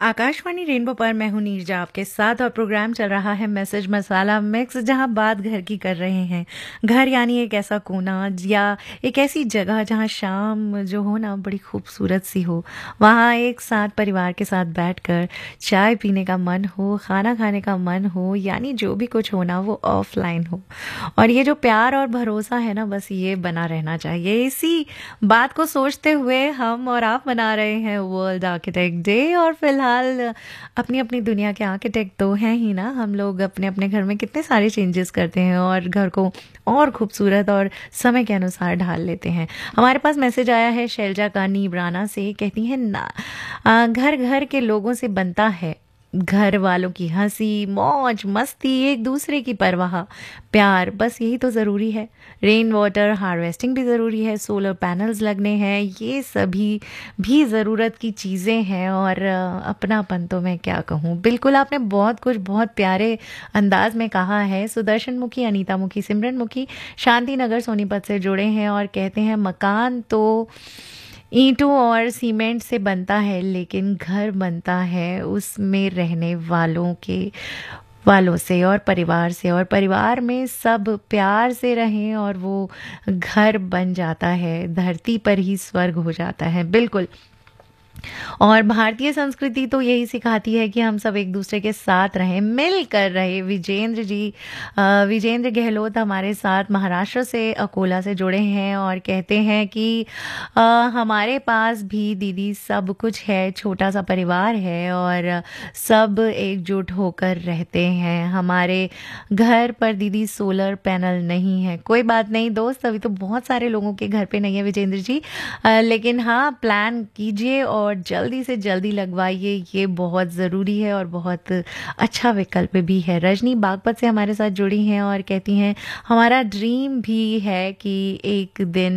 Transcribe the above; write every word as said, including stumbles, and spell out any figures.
Akashvani rainbow पर मैं हूं नीरजा आपके साथ और प्रोग्राम चल रहा है मैसेज मसाला मिक्स, जहां बात घर की कर रहे हैं। घर यानी एक ऐसा कोना या एक ऐसी जगह जहां शाम जो हो ना बड़ी खूबसूरत सी हो। वहां एक साथ परिवार के साथ बैठकर चाय पीने का मन हो, खाना खाने का मन हो, यानी जो भी कुछ हो ना वो ऑफलाइन हो। और ये जो प्यार और भरोसा है ना, बस ये बना रहना चाहिए। इसी बात को सोचते हुए हम और आप मना रहे हैं वर्ल्ड आर्किटेक्ट डे। और फिलहाल अपनी अपनी दुनिया के आर्किटेक्ट तो हैं ही ना। हम लोग अपने अपने घर में कितने सारे चेंजेस करते हैं और घर को और खूबसूरत और समय के अनुसार ढाल लेते हैं। हमारे पास मैसेज आया है शैलजा का नीबराना से। कहती हैं ना, आ, घर घर के लोगों से बनता है। घर वालों की हंसी मौज मस्ती, एक दूसरे की परवाह, प्यार, बस यही तो ज़रूरी है। रेन वाटर हार्वेस्टिंग भी ज़रूरी है, सोलर पैनल्स लगने हैं, ये सभी भी ज़रूरत की चीज़ें हैं। और अ, अपनापन तो मैं क्या कहूँ। बिल्कुल आपने बहुत कुछ बहुत प्यारे अंदाज में कहा है। सुदर्शन मुखी, अनीता मुखी, सिमरन मुखी शांति नगर सोनीपत से जुड़े हैं और कहते हैं मकान तो ईंटों और सीमेंट से बनता है, लेकिन घर बनता है उसमें रहने वालों के वालों से और परिवार से। और परिवार में सब प्यार से रहें और वो घर बन जाता है, धरती पर ही स्वर्ग हो जाता है। बिल्कुल। और भारतीय संस्कृति तो यही सिखाती है कि हम सब एक दूसरे के साथ रहें, मिल कर रहे। विजेंद्र जी, अ, विजेंद्र गहलोत हमारे साथ महाराष्ट्र से अकोला से जुड़े हैं और कहते हैं कि अ, हमारे पास भी दीदी सब कुछ है, छोटा सा परिवार है और सब एकजुट होकर रहते हैं। हमारे घर पर दीदी सोलर पैनल नहीं है। कोई बात नहीं दोस्त, अभी तो बहुत सारे लोगों के घर पे नहीं है विजेंद्र जी, अ, लेकिन हाँ प्लान कीजिए और जल्दी से जल्दी लगवाइए, ये बहुत ज़रूरी है और बहुत अच्छा विकल्प भी है। रजनी बागपत से हमारे साथ जुड़ी हैं और कहती हैं हमारा ड्रीम भी है कि एक दिन